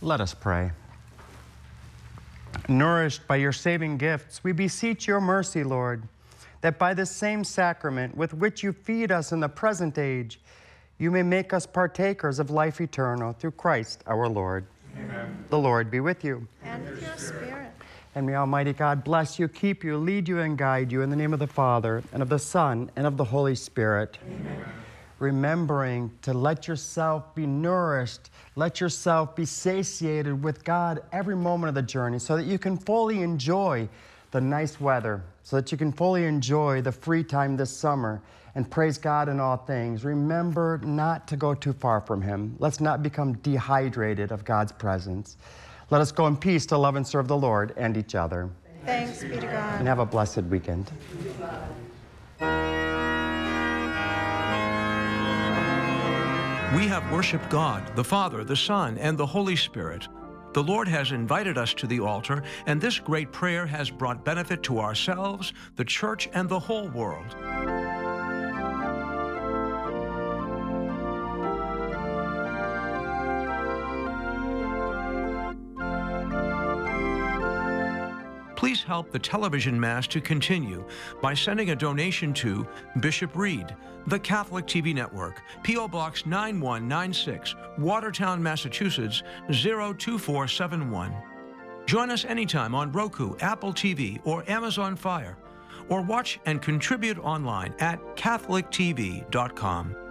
Let us pray. Nourished by your saving gifts, we beseech your mercy, Lord, that by the same sacrament with which you feed us in the present age, you may make us partakers of life eternal through Christ our Lord. Amen. The Lord be with you. And with your spirit. And may Almighty God bless you, keep you, lead you, and guide you in the name of the Father, and of the Son, and of the Holy Spirit. Amen. Remembering to let yourself be nourished, let yourself be satiated with God every moment of the journey so that you can fully enjoy the nice weather, so that you can fully enjoy the free time this summer and praise God in all things. Remember not to go too far from Him. Let's not become dehydrated of God's presence. Let us go in peace to love and serve the Lord and each other. Thanks be to God. And have a blessed weekend. We have worshiped God, the Father, the Son, and the Holy Spirit. The Lord has invited us to the altar, and this great prayer has brought benefit to ourselves, the church, and the whole world. Please help the television Mass to continue by sending a donation to Bishop Reed, the Catholic TV Network, P.O. Box 9196, Watertown, Massachusetts 02471. Join us anytime on Roku, Apple TV, or Amazon Fire, or watch and contribute online at catholictv.com.